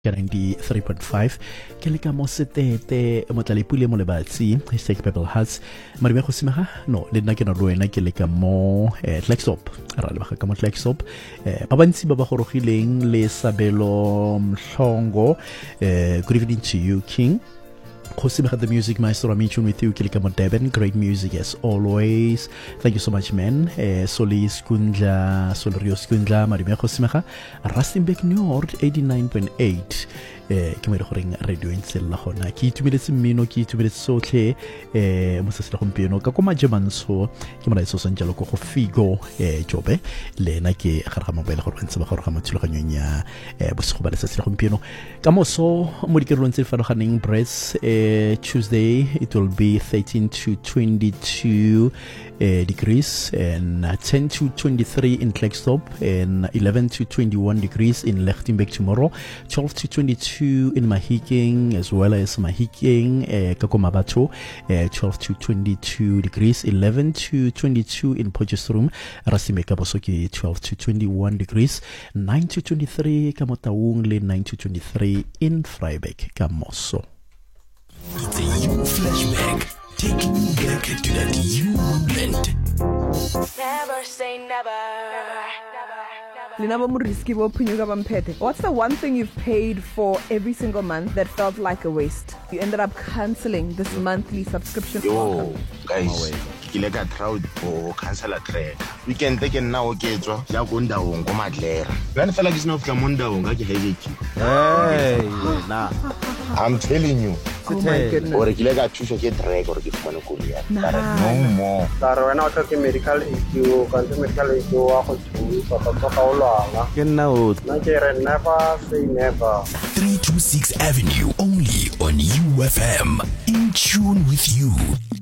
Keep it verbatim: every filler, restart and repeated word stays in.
ninety-three point five ke le ka mo setete motlalepule mo lebatsi hashtag Pebble Hearts marime go simega no le nna ke na le wena ke le ka mo eh, Flexop ra le ba ka mo Flexop eh, ba bantsi ba ba gorogileng le Sabelo Mhlongo eh, good evening to you King. Khosimega the music maestro, I'm in with you Kilika Modeben, great music as always. Thank you so much man. Eh, Soli Skundla, Solrio Skundla, Marime Khosimega, Rustenburg Nord eighty-nine point eight. Eh, ke mo re goreng radio ntsella gona ke itumedetse mmino ke itumedetse sotlhe eh mo se se gompieno ka koma jemanso ke mo la iso sanjalo go figo eh jobe le na ke gare ga mobile gore ntse ba gore ga mathulaganyong ya eh bosigo ba le se se gompieno ka moso mo dikerelong tse fanoganeng breath eh Tuesday it will be thirteen to twenty-two eh, degrees and ten to twenty-three in Klerksdorp and eleven to twenty-one degrees in Lichtenburg tomorrow, twelve to twenty-two in Mahikeng as well as Mahikeng eh, Kakomabato eh, twelve to twenty-two degrees, eleven to twenty-two in Potchefstroom, Rasimeka Bosoki twelve to twenty-one degrees, nine to twenty-three Kamotaung le nine to twenty-three in Freiburg Kamoso. It's a you flashback, taking you back to that you moment. Never say never. What's the one thing you've paid for every single month that felt like a waste? You ended up cancelling this monthly subscription. Yo, guys, ke le ka crowd for cancel a track. We can take it now ke tswa ya go ndawo go madlera. Bana fela ke sino fika mo ndawo ga ke heke. Hey, na. I'm telling you. Oh my goodness. Ore ke le ka thuso ke track ore ke fumane go ya. No more. Tara wena o tlhoke medical aid yo ka medical aid yo wa go thusa ka ka o lwana. Ke nna o. Na ke re never say never. three twenty-six Avenue only on U F M. In tune with you.